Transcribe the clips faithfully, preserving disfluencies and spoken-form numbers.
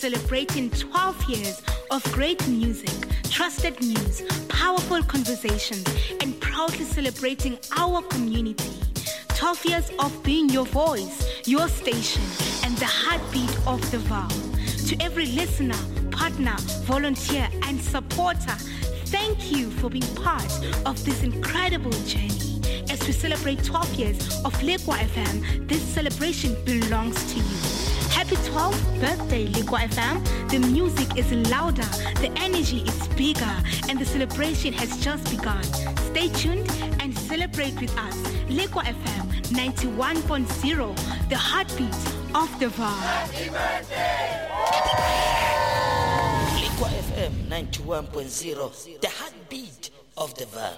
celebrating twelve years of great music, trusted news, powerful conversations, and proudly celebrating our community. twelve years of being your voice, your station, and the heartbeat of the Vaal. To every listener, partner, volunteer, and supporter, thank you for being part of this incredible journey. As we celebrate twelve years of Lekwa F M, this celebration belongs to you. Happy twelfth birthday, Lekwa F M. The music is louder, the energy is bigger, and the celebration has just begun. Stay tuned and celebrate with us. Lekwa F M ninety-one point zero, the heartbeat of the Vaal. Happy birthday! Lekwa F M ninety-one point zero, the heartbeat of the Vaal.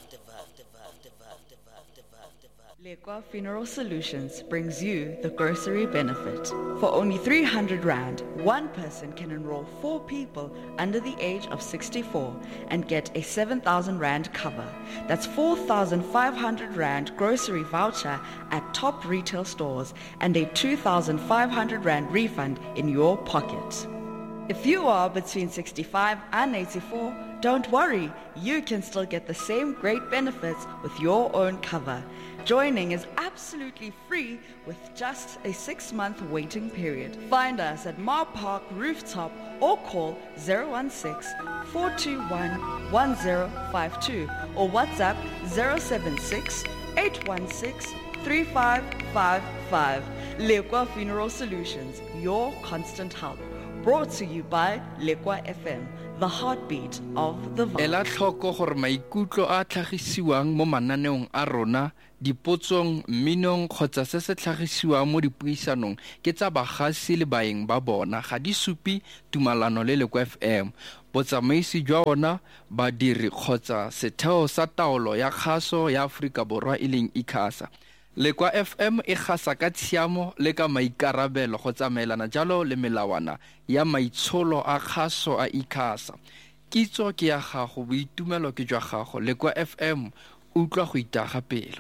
Lekwa Funeral Solutions brings you the grocery benefit. For only three hundred rand, one person can enroll four people under the age of sixty-four and get a seven thousand rand cover. That's four thousand five hundred rand grocery voucher at top retail stores and a two thousand five hundred rand refund in your pocket. If you are between sixty-five and eighty-four, don't worry, you can still get the same great benefits with your own cover. Joining is absolutely free with just a six-month waiting period. Find us at Mar Park Rooftop or call zero one six, four two one, one zero five two or WhatsApp zero seven six, eight one six, three five five five. Lekwa Funeral Solutions, your constant help. Brought to you by Lekwa F M, the heartbeat of the Vaal. Ela tlhoko gore maikutlo a tlhagisiwang mo mananeong a rona, dipotsong, minong kgotsa se se tlhagisiwang mo dipuisanong ke tsa bagasi le baeng ba bona ga di supi tumalano le Lekwa F M. Botsamaisi jwa ona badiri kgotsa setheo sa taolo ya kgaso ya Afrika Borwa e leng ICASA. Lekwa F M e gasa ka tshiamo le ka maikarabelo go tsamaelana jalo le melawana ya maitsholo a kgaso a ICASA. Kitso ke ya gago, boitumelo ke jwa gago. Lekwa F M utlwa go itaga pelo.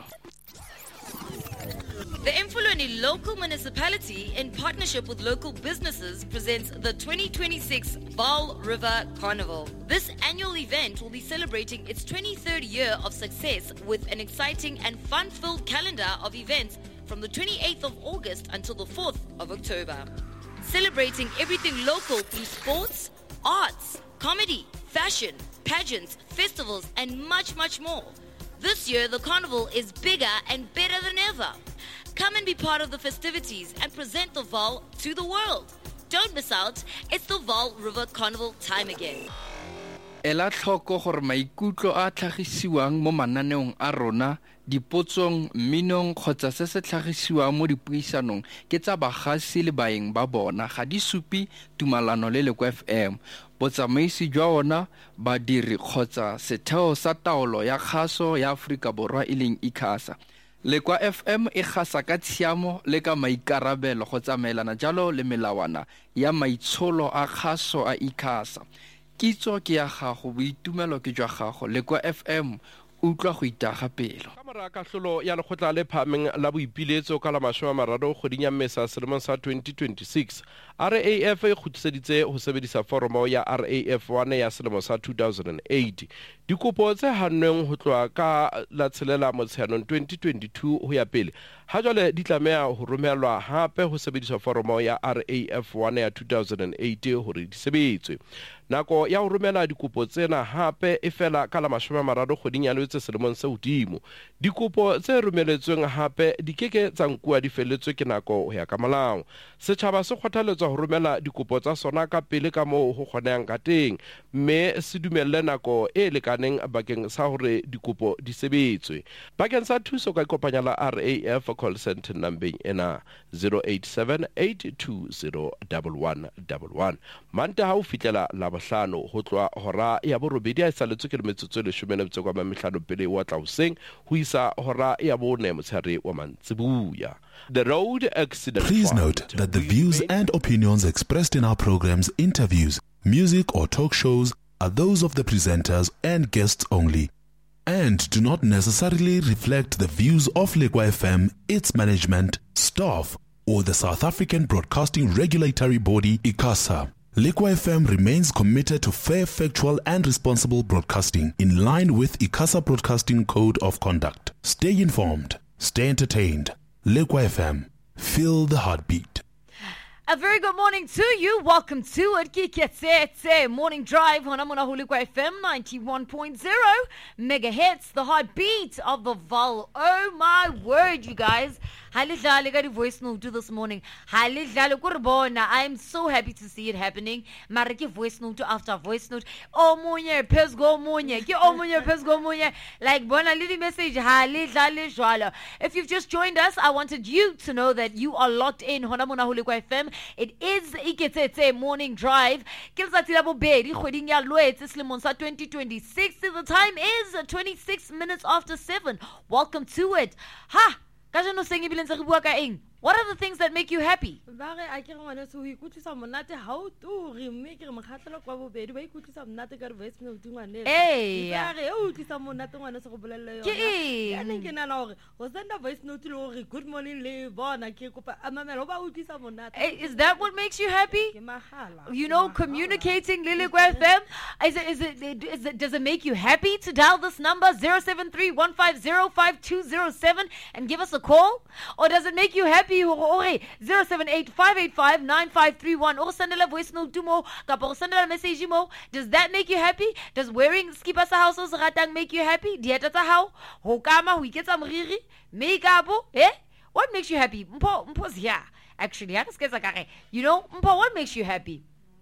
The Emfuleni Local Municipality, in partnership with local businesses, presents the twenty twenty-six Vaal River Carnival. This annual event will be celebrating its twenty-third year of success with an exciting and fun-filled calendar of events from the twenty-eighth of August until the fourth of October. Celebrating everything local through sports, arts, comedy, fashion, pageants, festivals, and much, much more. This year, the carnival is bigger and better than ever. Come and be part of the festivities and present the Vaal to the world. Don't miss out. It's the Vaal River Carnival time again. Ela tlhoko gore maikutlo a tlhagisiwang mo mananeong a rona, dipotsong, minong kgotsa se se tlhagisiwang mo dipuisanong ke tsa bagasi le baeng ba bona ga di supi tumalano le Lekwa F M. Botsamaisi jwa ona badiri kgotsa setheo sa taolo ya kgaso ya Afrika Borwa e leng ICASA. Lekwa F M e gasa ka tshiamo le ka maikarabelo go tsamaelana jalo le melawana ya maitsholo a kgaso a ICASA. Kitso ke ya gago, boitumelo ke jwa gago. Lekwa F M utlwa go itaga pelo. Kamara kahlolo ya lekgotla le phameng la boipiletso ka la mashome a mararo kgweding ya Mmesa selemong sa twenty twenty-six, R A F e kgutliseditse ho sebedisa foromo ya R A F one ya selemo sa two thousand eight. Dikopo tse hannweng ho tloha ka la tshelela Motsheanong twenty twenty-two ho ya pele ha jwale di tlameha ho romelwa hape ho sebedisa foromo ya R A F one ya two thousand eight hore di sebetswe. Nako ya ho romela dikopo tsena hape e fela ka la mashome a mararo kgweding ya Lwetse selemong se hodimo. Dikopo tse romeletsweng hape di keke tsa nkuwa di felletswe ke nako ho ya ka molao. Setjhaba se kgothaletswa ho romela dikopo tsa sona ka pele ka moo ho kgonehang ka teng, mme se dumelle nako e lekaneng bakeng sa hore dikopo di sebetswe. Bakeng sa thuso ka ikopanya la R A F call center number ena zero eight seven, eight two zero, one one one one. Mante ha o fitlela la bohlano ho tloa hora ya borobedi a isaletswe ke metsotso le shome le kwa mamehlano pele wa tla hoseng ho isa hora ya bone motshare wa mantsibuya. The road accident. Please note that the views and opinions expressed in our programs, interviews, music or talk shows are those of the presenters and guests only and do not necessarily reflect the views of Lekwa F M, its management, staff, or the South African Broadcasting Regulatory Body, ICASA. Lekwa F M remains committed to fair, factual, and responsible broadcasting in line with ICASA Broadcasting Code of Conduct. Stay informed, stay entertained. Lekwa F M, feel the heartbeat. A very good morning to you. Welcome to it. Kiketsetse Morning Drive on Lekwa F M ninety-one point zero megahertz, the heartbeat of the Vaal. Oh my word, you guys. Halidlale ka di voice note this morning. Halidlale ko re bona. I am so happy to see it happening. Mara ke voice note after voice note. Oh monye pes go monye. Ke oh monye pes go monye. Like bona little message halidlale jwalo. If you've just joined us, I wanted you to know that you are locked in hona mona Lekwa F M. It is Iketsetse Morning Drive. Ke letsatsi la bobedi kgweding ya Lwetse selemong sa twenty twenty-six. The time is twenty-six minutes after seven. Welcome to it. Ha! Kajano sengi bileng se re bua ka eng? What are the things that make you happy? Ba re a ke ngwana se ho ikutlisa monate ha o tu re mme ke re mokgatlelo kwa bobedi ba ikutlisa monate ka re voice note ngwane. Eh. Ba re o utlisa monate ngwana se go bolelle yona. Ke ya neng ke nana hore go senda voice note le hore good morning le bona ke kopa amamela ba utlisa monate. Is that what makes you happy? Ke mahala. You know, communicating Lekwa F M, is it, is it, is it, does it make you happy to dial this number zero seven three one five zero five two zero seven and give us a call? Or does it make you happy zero seven eight five eight five nine five three one or send a voice note to mo kapa send a message mo? Does that make you happy? Does wearing skipa sa house sa ratang make you happy? Dieta tsa hao ho kama ho iketsa moriri makeup eh? What makes you happy? Mpo mpo zia. Actually, ha se ka kare. You know, mpo what makes you happy?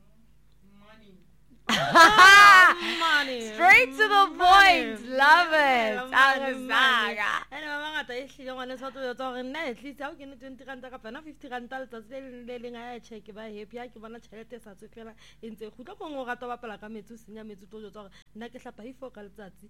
Money. Straight to the point. Love it. And mama ta ehlile ngwana sa to tsa gore nna ehlile ha o ke ne twenty rand ka pena fifty rand tsa letsatsi le le leng a check ba happy ha ke bona tšhelete sa tsofela e ntse khutla go ngo rata ba pela ka metsi senya metsi to tsa gore nna ke hlapa ifo ka letsatsi.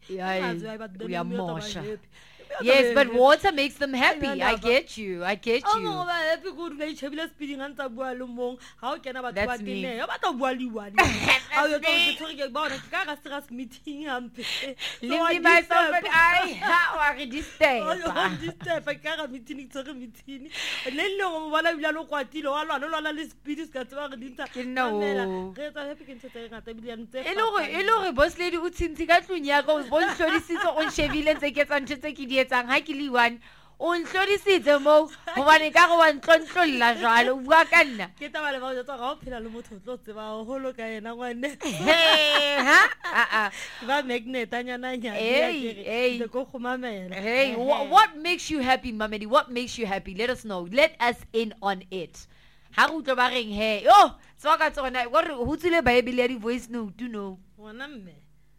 Yes, but water makes them happy. I get you. I get you. Oh, ba happy go re itšhebile speeding a ntsa bua le mong ha o kena batho ba tene ba tla bua liwani. Ha o ke tsore ke bona ka ga serious meeting ampe. Leave myself and I how are this day. Oh, this day fa ka ga meeting tsore meeting. Le le go bona bile lo kwatile wa lwana lwana le speed ska tswa re dinta. Ke no. Re tsa happy ke ntse ngata bile ntse. E le gore e le gore boss lady o tshintsi ka tlung ya ka o bonhlodisitse o nshebile ntse ke tsa ntse tse ke di etsang ha ke le one. O nhlodisitse mo hobane ka go wa ntlontlolla jalo bua ka nna. Ke taba le ba o tsa ga o phela le motho tlo tseba ho lo ka yena ngwane. Hey ha a a ba magnet anyana nya hey le go khumamela. Hey, what makes you happy, Mamedi? What makes you happy? Let us know. Let us in on it. Ha go tlo ba reng he. Oh, tswa ka tsona go re ho tsile Bible ya di voice note to know. Ngwana mme.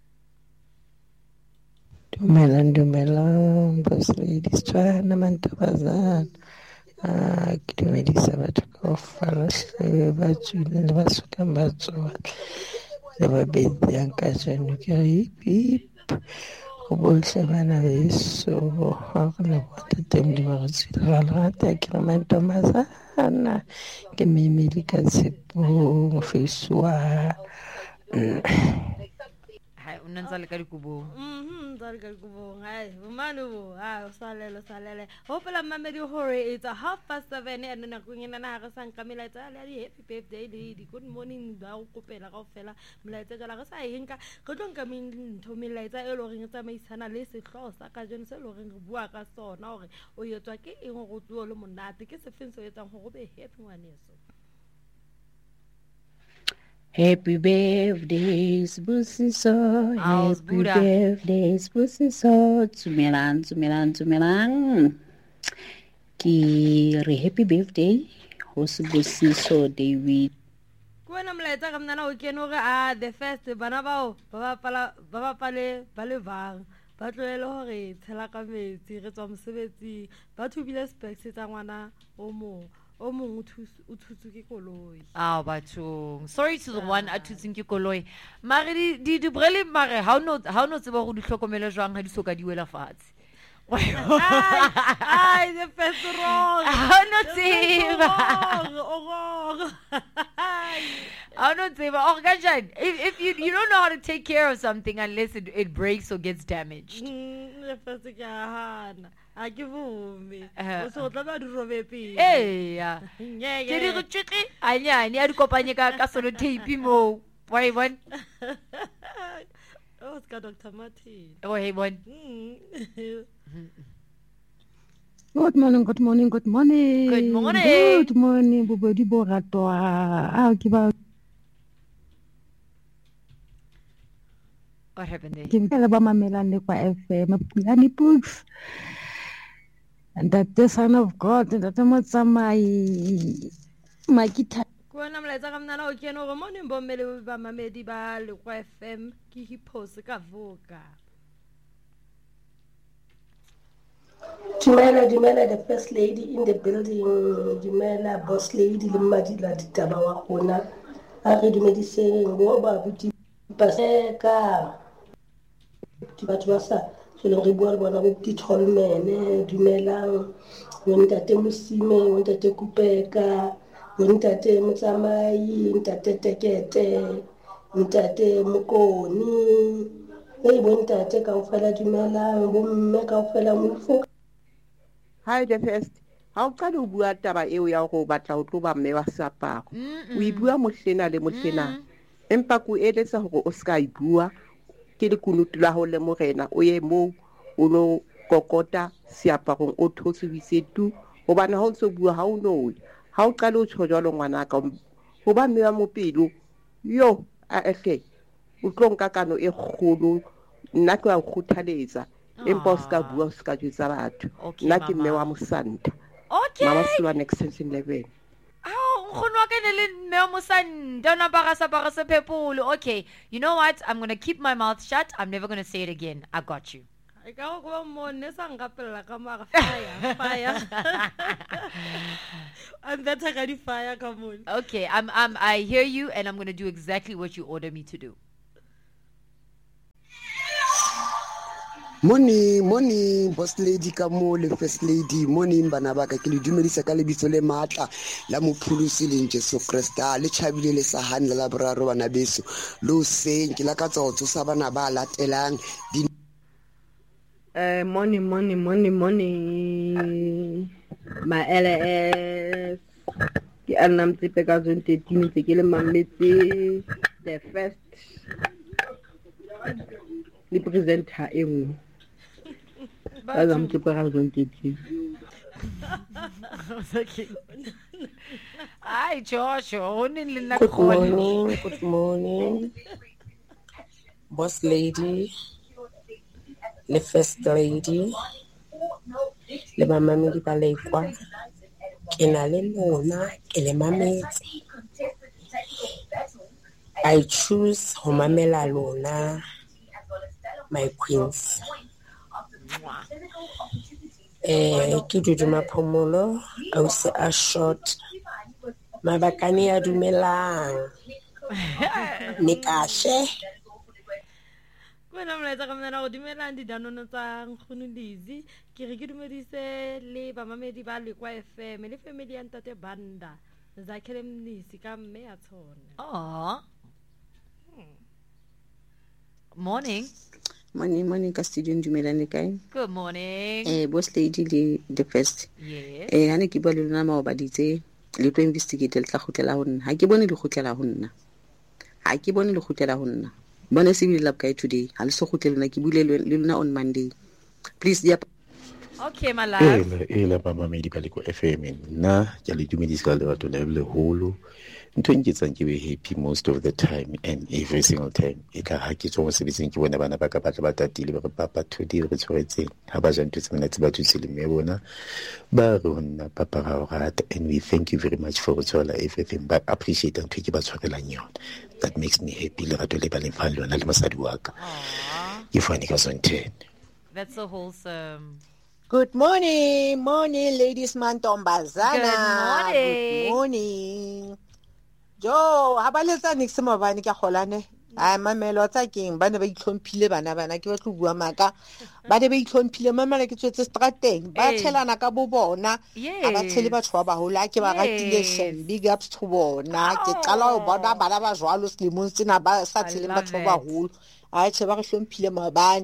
Dumelang dumelang boss ladies tshwana mantabazana ah ke dumedisa batho kaofela hle ba tswile le ba sokang ba tswa le ba betsang ka tseno ke re hip go bohle bana beso ha re le bota teng di ba tswile ga le rata ke re mantabazana ke memeli ka tsepong feswa hai o ntse le ka dikubong mhm tsa le ka dikubong hai umano ha o salele salele hopela Mamedi hore it's a half past seven and na go ngena na ga sang ka melaetsa le di happy birthday le di good morning ba go kopela ga ofela melaetsa ka la ga sa henka go tlo nka mentho melaetsa e lo reng tsamaisana le sehlo sa ka jeno se lo reng re bua ka sona hore o yetswa ke eng go tlo le monate ke se fenso etsang go be happy ngwaneso. Happy birthday, Busiso. Happy birthday, Busiso. Tumelang, tumelang, tumelang. Ki re happy birthday, Hosi Busiso David. Kuena mlaetsa ka mnana o keno re a the first bana bao ba pala ba pale ba le bang. Ba tloele hore tshela ka metsi re tswa mosebetsi ba thubile specs tsa ngwana o mo. O mong o thutse ke koloi. Ah batho. Sorry to the one a thutseng ke koloi. Mare di di di brele mare ha no ha no tseba go di hlokomela jwang ha di soka di wela fatshe. Ai the first wrong. Ha no tseba. Oh I don't say, oh, Gajan, if, if you you don't know how to take care of something unless it, it breaks or gets damaged. Mm, le fase ke hana a ke vumi Eh. o so tla ba di robe pele Eya. Ngeke. Ke di go tshitli anyane a di kopanye ka ka solo tape mo. Wa e bon? Oh, it's got Doctor Martin. Oh, hey bon. Mm. Good morning, good morning, good morning. Good morning. Good morning, bobedi bo ratwa. Ah, ke ba What happened there? ke ba ba mamelane kwa F M, Pulani Books. And that the Son of God, and that mo tsamai my guitar. Ko na mlaetsa ka mnana o kene go mo neng bommele ba mamedi ba le kwa F M ke hiphose ka voka. Dumela, Dumela, the first lady in the building, Dumela, boss lady, le madila ditaba wa rona. A re dumediseng bo ba buti paseka. Ke batho ba sa so le re bua le bona bo Tolmene, Dumelang, Ntate Musime, Ntate Kupeka, Ntate Motsamai, Ntate Tekete, Ntate Mokoni. Hey, Ntate kaofela Dumelang, bo mme kaofela mo. Hi the first. Ha o qala o bua taba eo ya go batla o tlo ba mme wa seaparo. O e bua mohlena le mohlena. Empa ku eletsa hore o ska e bua ke le kunutu la ho le morena o ye mo o lo kokota seaparong o thotse o ise tu hobane ha o ntse bua ha o no ha o qala o tsho jalo ngwana ka ho ba mme wa mopelo yo a ehle o tlo nka kano e kgolo nna ke wa khuthaletsa empa o ska bua o ska jwetsa batho nna ke mme wa mosanta Okay. mama Silwane extension eleven. Oh, nkgono wa ka ne le mme wa mosanta ona ba gasa ba gasa phepolo. Okay, you know what? I'm going to keep my mouth shut. I'm never going to say it again. I got you. I ka go ba mo ne sa ngapella ka mara fire fire. I'm better ka di fire come on. Okay, I'm I'm I hear you and I'm going to do exactly what you order me to do. Morning, morning, boss lady ka mo le first lady. Morning bana ba ka ke le dumedisa ka lebitso le matla la mophulusi le Jesu Krista le tšhabile le sa hanla la boraro bana beso lo seng ke la ka tsotso sa bana ba latelang di Uh, morning, morning, morning, morning. My L S. Ke anna mtsepe ka zone thirteen tse ke le mametse the first. Le presenter e nngwe. Ba za mtsepe ka zone thirteen. Hi, Joshua. Good morning, good morning. Boss lady. Le first lady le mamamedi ba lekwa ke na le lona ke le mametse I choose ho mamela lona my queens eh ke duduma phomolo au se a short mabakane ya dumelang ne kahle Wena mlaetsa ka mnana go dumelang di danono tsa nkgono Lizzy ke re ke dumedise le ba mamedi ba le kwa F M le family ya Ntate Banda Zakhele Mnisi ka mme ya tsona. Oh. Morning. Morning, morning ka studio dumelane kae? Good morning. Eh boss lady le the first. Yes. Eh hane ke bua le lona ma obaditse le tlo investigate le tla khotlela ho nna. Ha ke bone le khotlela ho nna. Ha ke bone le khotlela ho nna. Bona se bile lab kae today. Ha le so khotlela lona ke bule le lona on Monday. Please yep. Okay my love. Ele ele mama me di ba le ko F M nna ke le dumedisa ka le batho le le holo. Ntho nke tsang ke be happy most of the time and every single time. E tla ha ke tsong sebetseng ke bona bana ba ka batla ba tatile ba papa today re tshwaretseng. Ha ba jang tutse mena tse ba tutse le me bona. Ba rona papa ra rata and we thank you very much for all everything but appreciate ntho ke ba tshwarelang yona. That makes me happy le batho le ba le fa lona le mosadi wa ka. Ke fane ka zone ten. That's so wholesome. Good morning, morning, ladies mantombazana. Good morning. Good morning. Jo, ha ba letsa nix mabane ka kgolane. Ai mamelo tsa keng bana ba itlhomphile bana bana ke ba tlo bua maka. Ba de ba itlhomphile mamela ke tswetse strateng. Ba thelana ka bo bona. Ha ba tshele batho ba bahola ke ba ratile shem. Big ups to bona. Ke qala ho bona bana ba jwalo selemong sena ba sa tshele batho ba baholo. Ai tsheba re hlomphile mabane.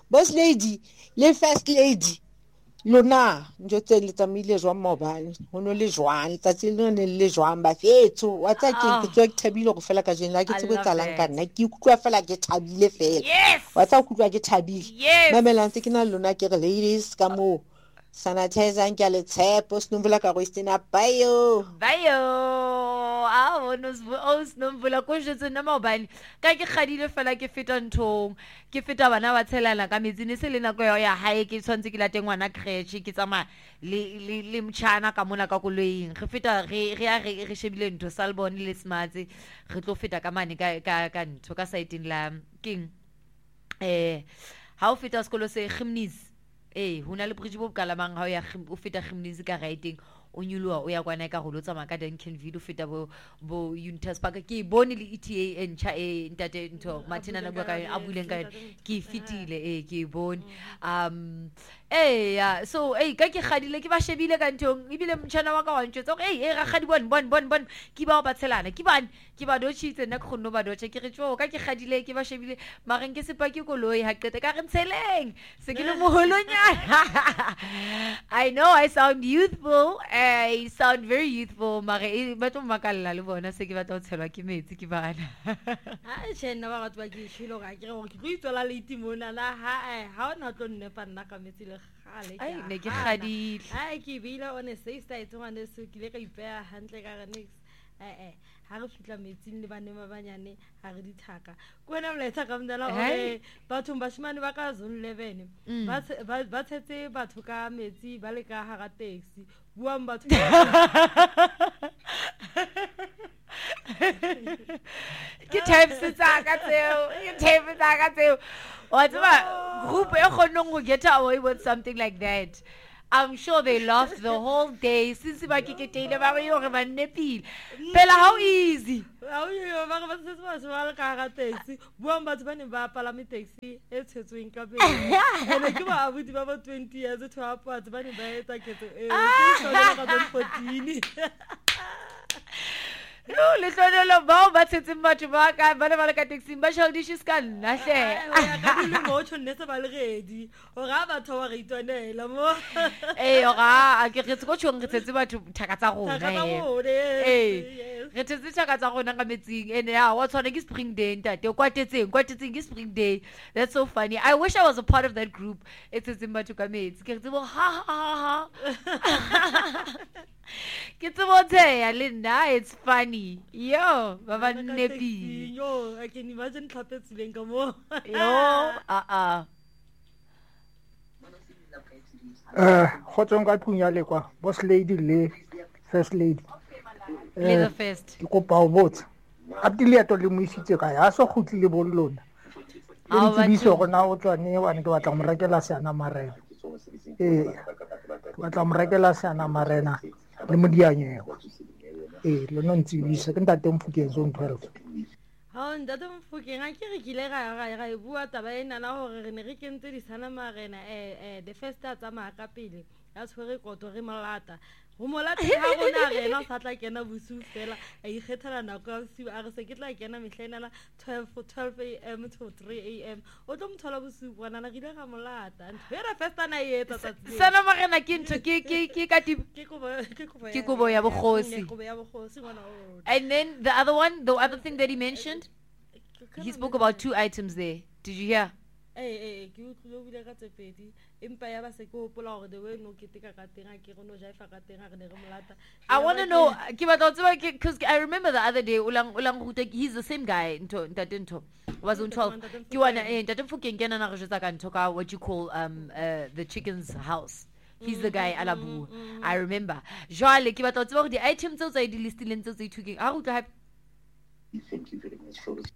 boss lady le first lady lona njo tse le tsamaile jwa mobile ho no le jwang letsatsi le ne le jwang ba fetso wa tsa ke ke tswa ke thabile go fela ka jeng la ke tsebo tsalang ka nna ke utlwa fela ke thabile fela wa tsa utlwa ke thabile mamelang tse ke na lona ke re ladies ka mo sanitizer ke le tshepo sinombula ka go istina bayo bayo a bonus os nombula go jetse na mobile ka ke kgadile fela ke feta nthong ke feta bana ba tshelana ka metsine se lena go ya hae ke tshwantse ke late ngwana crèche ke tsama le le mchana ka mona ka koloing re feta re re re shebile ntho Salbon le Smarts re tlo feta ka mane ka ka ka ntho ka site la king eh ha o feta sekolo se Gimnis eh hona le bridge bo kalamang ha o ya o feta Gimnis ka writing o nyulwa o ya kwana ka go lotsa maka Duncan video feta bo bo Unitas Park ke bone le E T A ntsha e ntate ntho Martina na bua ka a buleng ka ke fitile eh ke bone um eh ya so eh ka ke gadile ke ba shebile ka ntong ibile mtshana wa ka wa ntsetsa okay eh ga gadi bon bon bon bon ke ba ba tshelana ke bane ke ba dochitse nna ke gonno ba doche ke re tso ka ke gadile ke ba shebile mareng ke sepa ke koloi ha qeta ka re ntseleng se ke le moholonya I know I sound youthful I sound very youthful mare e batho makalla le bona se ke batla go tshelwa ke metsi ke bana ha tshena ba batho ba ke shilo ga ke re go ke itsola le itimona la ha ha ona tlo nne fa nna ka metsi le gale ai ne ke gadile ai ke bila on a safe side ngwane se ke le ka ipea hantle ka ga next eh eh ha re fitla metsing le bane ba banyane ha re dithaka kona mletsa ka mndala o batho ba shimane ba ka zone eleven ba ba tshetse batho ka metsi ba le ka ha ga taxi buang batho ke type se tsaka tseo ke type tsaka tseo wa tsaba group e kgonong go get away with something like that. I'm sure they laughed the whole day since ba ke ke tele ba ba yo re ba nepile pela how easy how yo ba ba se se ba ka ga taxi buang batho ba ne ba pala me taxi e tshetsweng ka be ene ke ba abuti ba ba twenty years to up batho ba ne ba etsa ketso e ke so ka fourteen no le tlolo ba ba tsetseng batho ba ka ba le ba le ka taxi ba childish ska nna hle ya ka dile mo tshone se ba le redi o ga batho wa re itonela mo eh o ga a ke re tse go tshong re tsetse batho thaka tsa rona eh re tsetse thaka tsa rona ka metsing ene ya wa tshwana ke spring day ntate o kwatetseng kwatetseng ke spring day. That's so funny. I wish I was a part of that group. It's tsetse batho ka metsi ke re ha ha ha ke tsebotse ya le nna it's funny yo ba ba nepi yo I can imagine tlhapetsileng ka mo yo a a eh khotsong ka thunya le kwa boss lady le first lady le the first ke kopa o botsa abdile to le moisitse ka ya so khutlile bollona le ntse go na o tswane wa ne ke batla mo rekela sana marena eh batla mo rekela sana marena le modianyego eh le no ntse bisa ke ntate Mfokeng zone twelve ha ntate Mfokeng a ke re kile ga ga ga e bua taba ena la hore re ne re kentse di sana marena eh eh the first tsa ma ka pele ya tshwere koto re malata go molata ha bona rena sa tla kena busu fela a ikgethela nako ya busu a re se ke tla kena mehlena twelve a m to three a m o tlo mthola busu bona na gile ga molata vera first ana e etsa tsatsi sana marena ke ntho ke ke ke ka di ke go ke go ya bokhosi go ya bokhosi ngwana o and then the other one the other thing that he mentioned he spoke about two items there. Did you hear? eh eh ke utlwe bile ka tsepedi empa ya ba se go pola gore de we no ke tika ka teng a ke go no jaifa ka teng a re ne re molata. I want to know ke batla tseba ke cuz I remember the other day ulang ulang ruta he's the same guy into ntate ntho was on twelve ke wana eh ntate Mfokeng ke nana re jetsa ka ntho ka what you call um uh, the chicken's house. He's the guy Alabu. I remember jwale ke batla tseba gore di items tse tsa di listileng tse tse thuking a ruta happy. Thank you very much for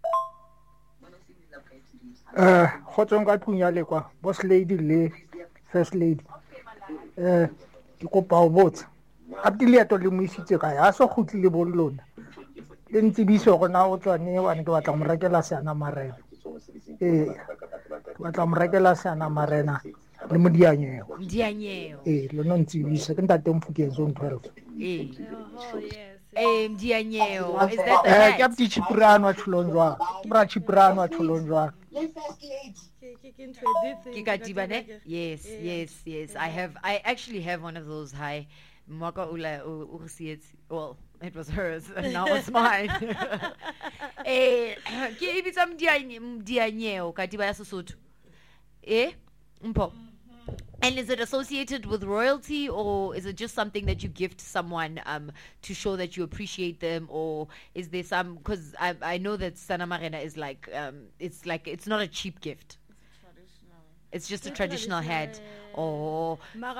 eh khotsong ka thunya le kwa boss lady le first lady eh ke kopa o botsa abdile to le moisitse ka ya so khutlile bollona le ntse biso go na o tswane wa ne ke batla mo rekela sana marena eh batla mo rekela sana marena le modianyego modianyego eh le no ntse bisa ke ntate Mfokeng zone twelve eh oh yes eh mdianyeo is that the eh ke apti chiprano a tshilonjwa bra chiprano a tshilonjwa le first lady Kikatiba ne? Yes, yes, yes. I have. I actually have one of those. Hi, Mwaka ula ursiet. Well, it was hers, and now it's mine. Eh, ke ibitsa mdianyeo katiba ya Sesotho. Eh, mpo. And is it associated with royalty, or is it just something that you gift someone um, to show that you appreciate them, or is there some? Because I I know that Sana Marena is like um, it's like it's not a cheap gift. It's just a traditional hat. Oh.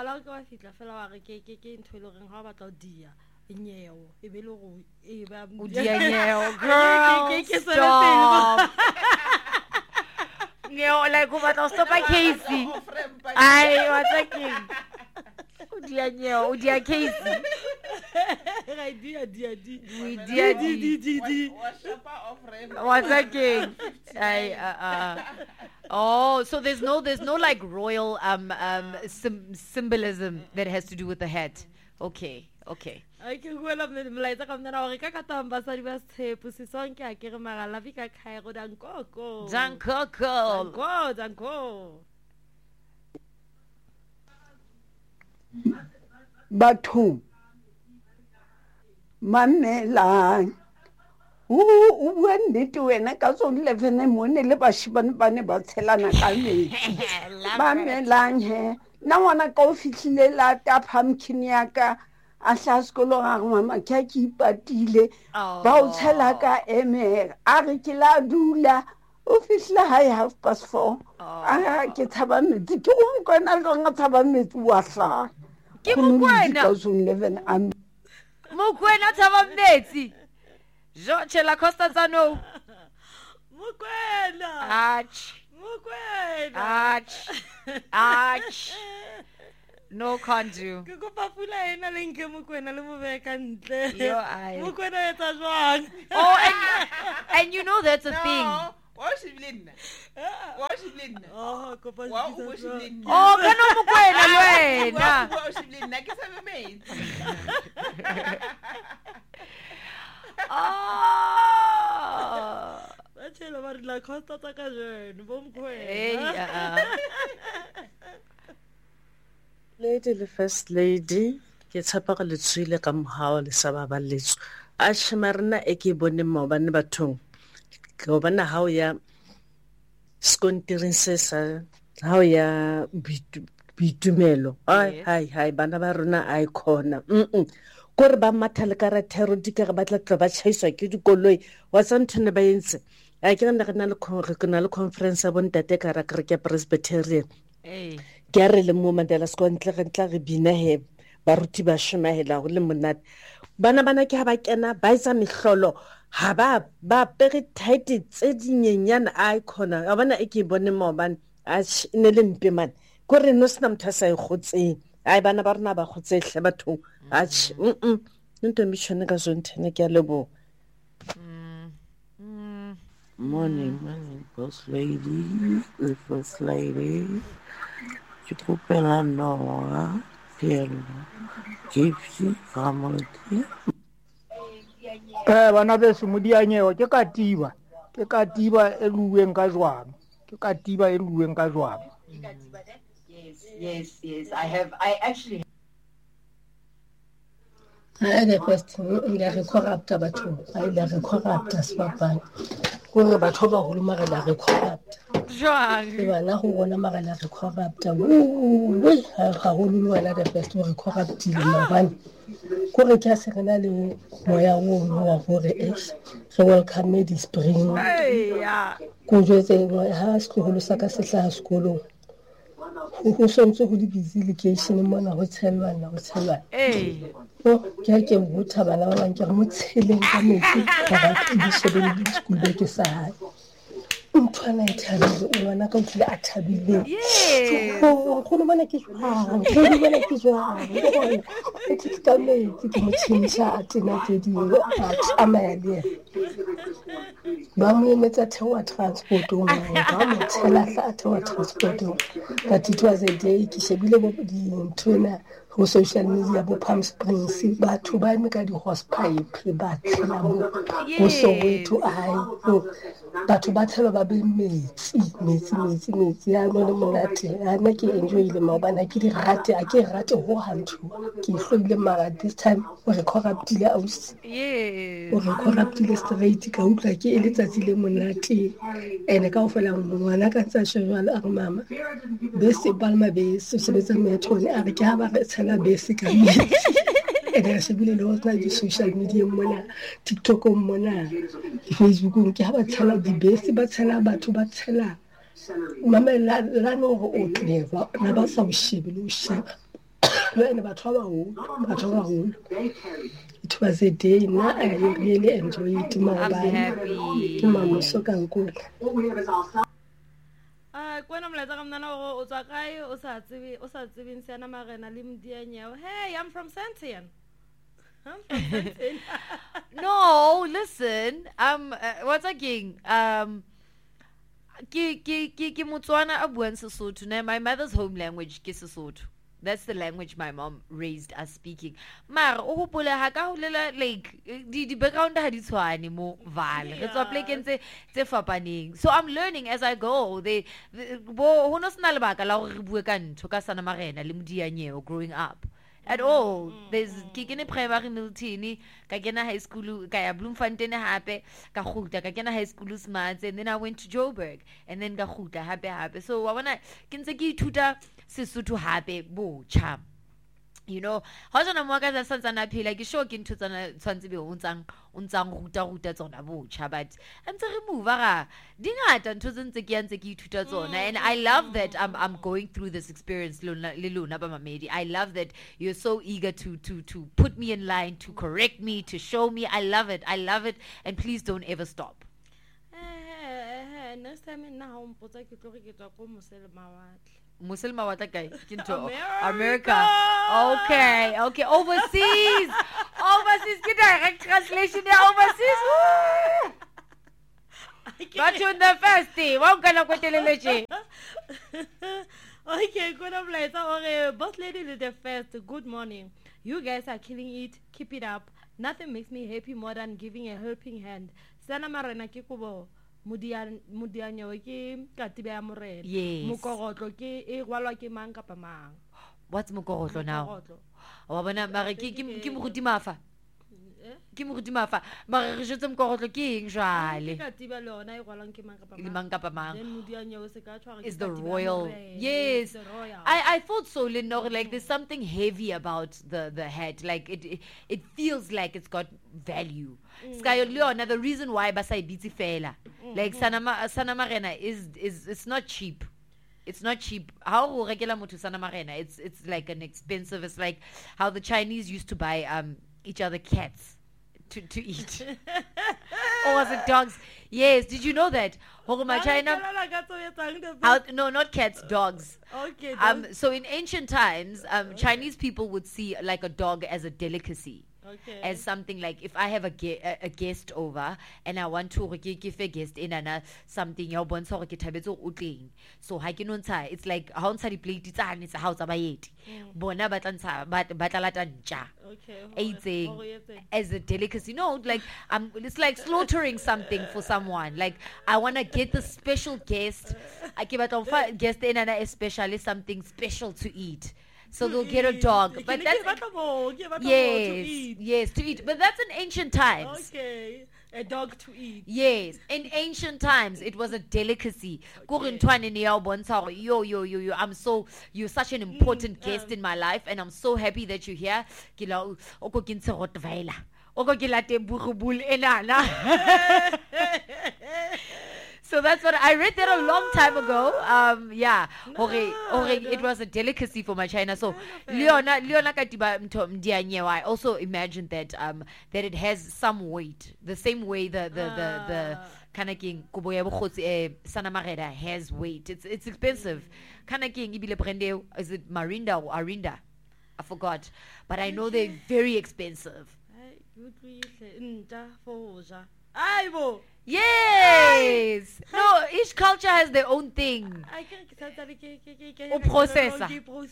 Girl, stop. No, like who but stop by Casey. I was thinking. Udia nyo, udia Casey. Dia dia di. We dia di di di di. What's thinking? I uh uh. Oh, so there's no there's no like royal um um sim- symbolism that has to do with the hat. Okay, okay. I can go up with Malaita come down or Kakata Basari was Pusison Kakir Maralavika Cairo Danko. Danko. Danko. Danko. Batho Mamela o bua nnete wena ka tsone eleven mone le bashibane ba ne ba tshelana ka metsi mamelang he na ngwana ka o fihlile la ta pumpkin ya ka a hla sekolo ga mama ke a ke ipatile ba o tshela ka eme a re ke la dula o fihlile high half past four a ke thaba metsi ke go mokwana le nga thaba metsi wa hla ke mokwena eleven am mokwena thaba metsi jo chela costa tsano mokwena ach mokwena ach ach no can do ke go papula ena le nke mokwena le mo beka ntle yo ai mokwena etsa jwang oh and, and you know that's a no. thing Wash it, wash it. Oh, wash it. Oh, kano mokwena lwena. Wash it, na ke sa me. Ah. Bachela ba la costa ta ka jeno bo mokwena. Hey, uh. Lady the first lady ke tshepa go le tswile ka mohao le sa ba balletso. A shmarna e ke bone mo bana bathong. Go bana how ya skontiring se sa how ya bitumelo ai hai hai bana ba rona ai khona mm gore ba mathale ka rathero di ka ba tla tla ba chaiswa ke dikoloi wa santene ba yentse a ke nna kana le regional conference bon tate ka ra ke Presbyterian eh ke re le mo Mandela skontle re ntla re bina he ba ruti ba shemahela go le monate bana bana ke ha ba kena ba isa mihlolo ha ba ba pere tight tse dinyenyana a ikona a bana e ke bone mo ban a ne le mpe man go re no sna mthasa e gotseng ai bana ba rena ba gotsehle batho a mm nto mission ka zontene ke a lebo morning morning boss lady the first lady je propela no pielo gipsy famoti Eh bana be se modianyeo ke katiba ke katiba e luweng ka jwang ke katiba e luweng ka jwang yes yes yes I have I actually I the first nda re corrupta batho I la re corrupta sebapang gore batho ba go lumara la re corrupta jwang e bana go bona mara la re corrupta we ha go lulwa la the first re corruptile mabane gore ke a se rena le moya wo wa gore es re welcome this spring ya go jwetse ha sekolo sa ka se tla sekolo go sontse go di busy location mona go tshelwana go tshelwana eh o ke ke botha bana ba bang ke mo tsheleng ka metsi ka ba di shebele di sekolo ke sa ntwana e thabile o bona ka utlile a thabile yes go go bona ke jwa go bona ke jwa ke ke ka metsi ke mo tshimisha a tena ke di a tsamaya le ba mo emetsa thewa transport o ba mo tshela tla thewa transport but it was a day ke shebile bo di ntona go social media bo Palm Springs batho ba eme ka di-horse pipe ba tshela mo go Soweto ai batho ba tshela ba be metsi metsi metsi metsi ya no le monate ana ke enjoyile maobana ke di rate a ke rate ho hantu ke hloile mara this time o re corruptile aus yes o re corruptile straight ka utla ke ele tsatsi le monate ene ka o fela ngwana ka tsa shejwala a mama bese palma bese se betsa methone a re ke ha ba re tshela bese ka metsi ene se bile le ona di social media mona TikTok mona Facebook ke ha ba tshela di bese ba tshela batho ba tshela mama la la no o clever na ba sa o shebe lo sheba wena batho ba ho batho ba ho it was a day na I really enjoyed it my happy ke mama so ka nkula Ah, kwena mlaetsa ka mnana go o tswa kae o sa tsebe o sa tsebeng Sana Marena le Modianyewe. Hey, I'm from Santian. I'm from Santian. No, listen. Um, uh, what's again? Um, ke ke ke ke Motswana a buang Sesotho. Na my mother's home language ke Sesotho. That's the language my mom raised us speaking. Mar o hopole ha ka holela like di di background ha di tshwane mo vale. Re tswa plekeng tse tse fapaneng. So I'm learning as I go. They bo ho no sna lebaka la hore re bue ka ntho ka Sana Marena le Modianyewe growing up. At all. There's ke kene primary Milton, ka kena high school ka ya Bloemfontein hape, ka khuta ka kena high school Smarts, and then I went to Joburg and then ka khuta hape hape. So wa bona ke ntse ke ithuta Sesotho hape botjha. You know, ha jana mo ka tsa santsana phela ke sure ke ntho tsana tshwantse be o ntang o ntang ruta ruta tsona botjha, but ntse re move ga dingata ntho tse ntse ke ntse ke ithuta tsona, and I love that I'm I'm going through this experience lona le lona ba mamedi. I love that you're so eager to to to put me in line, to correct me, to show me. I love it. I love it, and please don't ever stop. Eh, next time na ha o mpotsa ke tlo re ke tswa ko Mosele Mawatle. Muslim Mawata guy. America. Okay, okay. Overseas. Overseas. Get direct translation there. Overseas. Got you in the first day. What kind of question? Okay, good of later. Okay, boss lady is the first. Good morning. You guys are killing it. Keep it up. Nothing makes me happy more than giving a helping hand. Sana Marena kikubo. Mudian Modianyewe ke katibe ya morena. Yes. Mokogotlo ke e gwalwa ke mang kapa mang. What's mokogotlo now? Wa bona mare ke ke moruti mafa. Ke moruti mafa. Mare re jetse mokogotlo ke eng jwale? Katibe le ona e gwalwang ke mang kapa mang. Le mang kapa mang. Then Modianyewe se ka tshwara is the royal. Yes. I I thought so, Lenore, like there's something heavy about the the head. Like it it, it feels like it's got value. Sky Leona, the reason why Basai Biti Fela. Like Sana Sana Marena is is it's not cheap. It's not cheap. How regular motu Sana Marena? It's it's like an expensive. It's like how the Chinese used to buy um each other cats to to eat. Or was it dogs? Yes. Did you know that? Hoguma China. How, no, not cats, dogs. Okay. Um. So in ancient times, um, okay. Chinese people would see like a dog as a delicacy. Okay. As something like if I have a, ge- a, a guest over and I want to give a guest in and something ya bon so ke thabetse o teng, so ha ke nontsha it's like ha o ntsha di plate tsa ne tsa ha o tsa baeti bona ba tlantsha ba ba tlalata ntja okay as a delicacy. No, like um it's like slaughtering something for someone. Like I want to get the special guest, I give it guest in and especially something special to eat. So they'll get a dog. But that's yes, yes, to eat. But that's in ancient times. Okay, a dog to eat. Yes, in ancient times it was a delicacy. Okay. Yo, yo, yo, yo. I'm so you're such an important mm, guest um, in my life, and I'm so happy that you're here. So that's what I read that a long time ago. Um, yeah, no, okay, okay, no. It was a delicacy for my China. So, Leona, Leona Katiba Mdianyewe. I also imagined that um that it has some weight, the same way the the the the Kanaking Kuboya Bukhosi Sana Marena has weight. It's it's expensive. Kanaking Ibile Brende, is it Marinda or Arinda? I forgot, but I know they're very expensive. Yes. No, each culture has their own thing. O processor.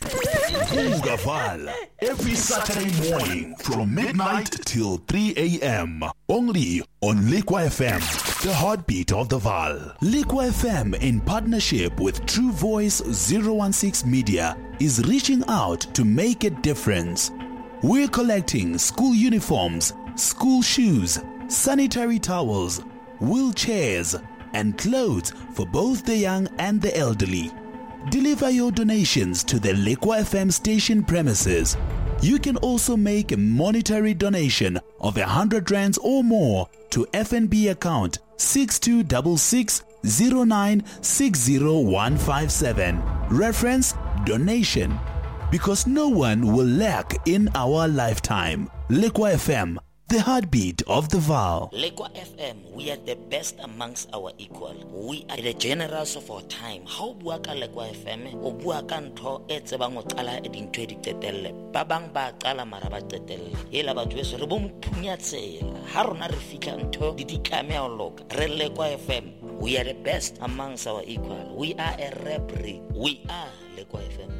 The Val, every Saturday morning from midnight till three a.m. Only on Liqua F M, the heartbeat of the Val. Liqua F M, in partnership with True Voice zero one six Media, is reaching out to make a difference. We're collecting school uniforms, school shoes, sanitary towels, wheelchairs, and clothes for both the young and the elderly. Deliver your donations to the Liqua F M station premises. You can also make a monetary donation of a hundred rands or more to F N B account six two six six zero nine six zero one five seven. Reference donation. Because no one will lack in our lifetime. Liqua F M, the heartbeat of the Val. Liqua F M, we are the best amongst our equal. We are the generals of our time. How bua ka Liqua F M? O bua ka ntho e tsebang o qala e dintho di qetelle. Ba bang ba qala mara ba qetelle. Ela batho beso re bo mphunya tsela. Ha rona re fihla ntho di di tlameha ho loka. Re Liqua F M, we are the best amongst our equal. We are a referee. We are Liqua F M.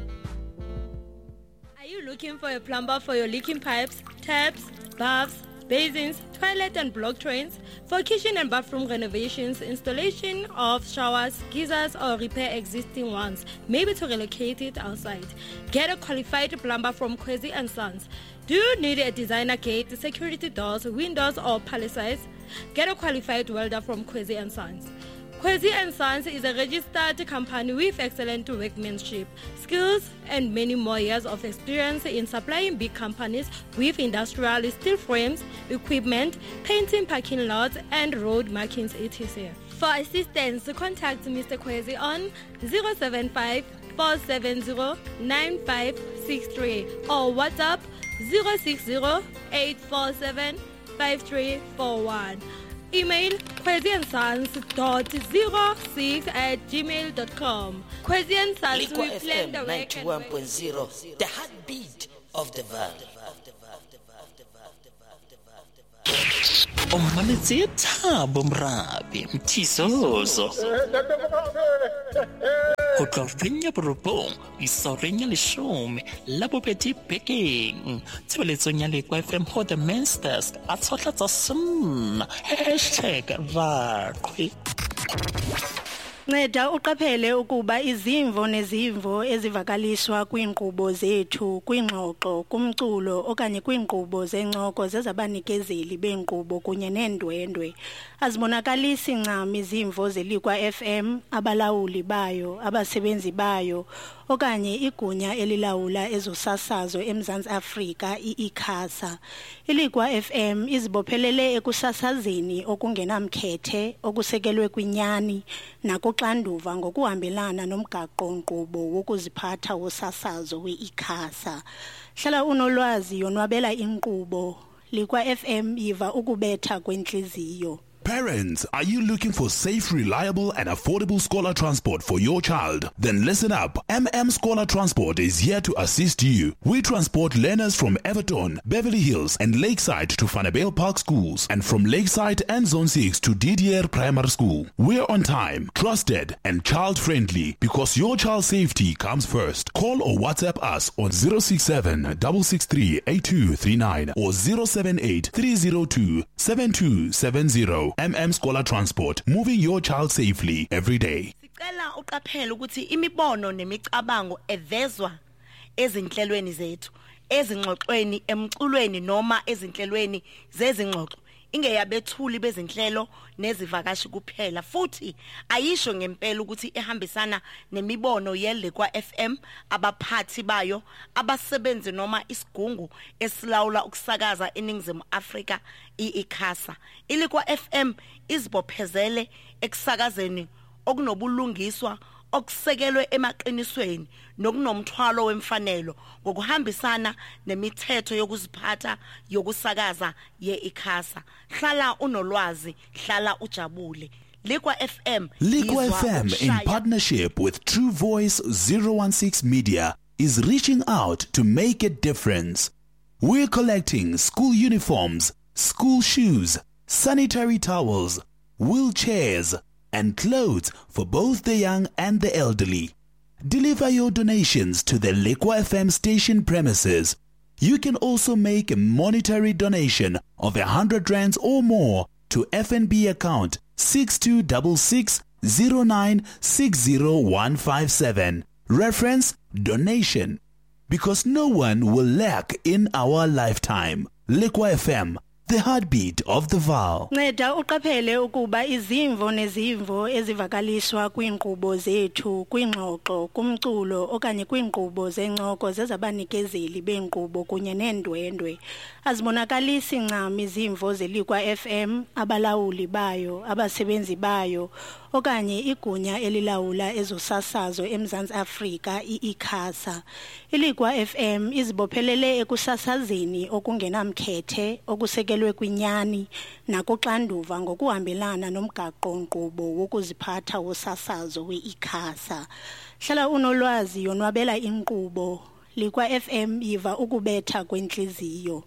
Are you looking for a plumber for your leaking pipes, taps, baths, basins, toilet and block drains? For kitchen and bathroom renovations, installation of showers, geysers, or repair existing ones, maybe to relocate it outside. Get a qualified plumber from Kwesi and Sons. Do you need a designer gate, security doors, windows, or palisades? Get a qualified welder from Kwesi and Sons. Kwesi and Sons is a registered company with excellent workmanship, skills, and many more years of experience in supplying big companies with industrial steel frames, equipment, painting parking lots, and road markings, et cetera. For assistance, contact Mister Kwesi on zero seven five four seven zero nine five six three or WhatsApp zero six zero eight four seven five three four one. Email kwesiansons dot zero six at gmail dot com. Kwesi and Sons, we Liqua F plan M the work ninety-one point zero, the heartbeat of the valley. O mmaletse Thabo Mrabe Mthisozo go tloa fenya boropong isoreng ya leshome la bobedi bekeng tshebeletsong ya Liqua F M ho the men's desk a tshotla tsa simna hashtag raqhwe. Nceda uqaphele ukuba izimvo nezimvo ezivakaliswa kwiinkqubo zethu kwingxoxo kumculo okanye kwiinkqubo zencoko zezabanikezeli beenkqubo kunye neendwendwe azibonakalisi ncam izimvo zeLiqua F M, abalawuli bayo, abasebenzi bayo okanye igunya elilawula ezosasazo eMzantsi Afrika i-ICASA. iLiqua F M izibophelele ekusasazeni okungenamkhethe okusekelwe kwinyani nakuxanduva ngokuhambelana nomgaqo-nkqubo wokuziphatha wosasazo we-ICASA. Hlala unolwazi yonwabela inkqubo. Liqua F M yiva ukubetha kwenhliziyo. Parents, are you looking for safe, reliable, and affordable scholar transport for your child? Then listen up. M M Scholar Transport is here to assist you. We transport learners from Everton, Beverly Hills, and Lakeside to Vanderbilt Park schools, and from Lakeside and Zone six to Didier Primary School. We're on time, trusted, and child-friendly because your child's safety comes first. Call or WhatsApp us on zero six seven six six three eight two three nine or zero seven eight three zero two seven two seven zero. M M Scholar Transport, moving your child safely every day. Sicela uqaphele ukuthi imibono nemicabango evezwa ezinhlelweni zethu, ezingxoxweni, emculweni noma ezinhlelweni zezingxoxo ingeyabethuli bezinhlelo nezivakashi kuphela, futhi ayisho ngempela ukuthi ehambisana nemibono yeLiqua F M, abaphathi bayo, abasebenzi noma isigungu esilawula ukusakaza eNingizimu Afrika i-ICASA. iLiqua F M izibophezele ekusakazeni okunobulungiswa okusekelwe emaqinisweni nokunomthwalo wemfanelo ngokuhambisana nemithetho yokuziphatha yokusakaza ye-ICASA. Hlala unolwazi, hlala ujabule. Liqua F M. Liqua F M, in partnership with True Voice zero one six Media, is reaching out to make a difference. We're collecting school uniforms, school shoes, sanitary towels, wheelchairs, and clothes for both the young and the elderly. Deliver your donations to the Lekwa F M station premises. You can also make a monetary donation of one hundred rands or more to F N B account six two six six zero nine six zero one five seven. Reference donation. Because no one will lack in our lifetime. Lekwa F M, the heartbeat of the Vaal. Nceda uqaphele ukuba izimvo nezimvo ezivakaliswa kwiinkqubo zethu kwingxoxo kumculo okanye kwiinkqubo zencoko zezabanikezeli beenkqubo kunye neendwendwe azibonakalisi ncam izimvo zeLikwa F M, abalawuli bayo, abasebenzi bayo okanye igunya elilawula ezosasazo eMzantsi Afrika i-ICASA. iLikwa F M izibophelele ekusasazeni okungenamkhethe okusekelwe kwinyani nakuxanduva ngokuhambelana nomgaqo-nkqubo wokuziphatha wosasazo we-ICASA. Hlala unolwazi yonwabela inkqubo. Likwa F M yiva ukubetha kwentliziyo.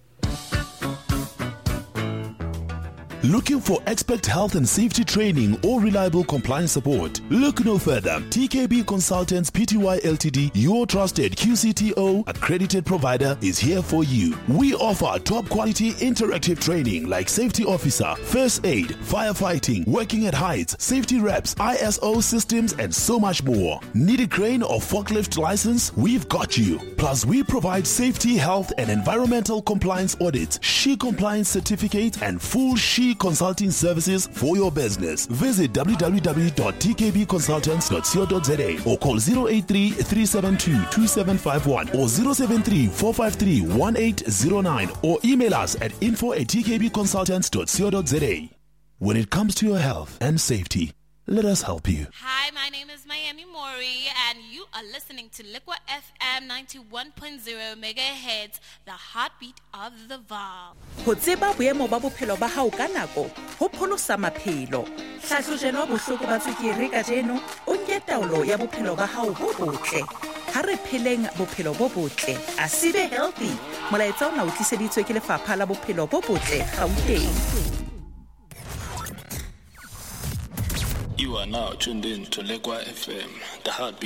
Looking for expert health and safety training or reliable compliance support? Look no further. T K B Consultants Pty Ltd, your trusted Q C T O accredited provider, is here for you. We offer top quality interactive training like safety officer, first aid, firefighting, working at heights, safety reps, I S O systems, and so much more. Need a crane or forklift license? We've got you. Plus, we provide safety, health, and environmental compliance audits, S H E compliance certificates, and full S H E consulting services for your business. Visit w w w dot t k b consultants dot co dot z a or call zero eight three, three seven two, two seven five one or zero seven three, four five three, one eight zero nine or email us at info at t k b consultants dot co dot z a. When it comes to your health and safety, let us help you. Hi, my name is Miami Mori, and you are listening to Lekwa F M ninety-one point zero megahertz, the heartbeat of the Vaal. Ho tseba boemo ba bophelo ba hao ka nako ho pholosa maphelo. Hlahlojelo bohloko ba tswekere ka jeno o nke taolo ya bophelo ba hao bo botle. Ha re pheleng bophelo bo botle, a sibe healthy. Molaetsa ona o tliseditswe ke lefapha la bophelo bo botle Gauteng. You are now tuned in to Lekwa F M, the heartbeat.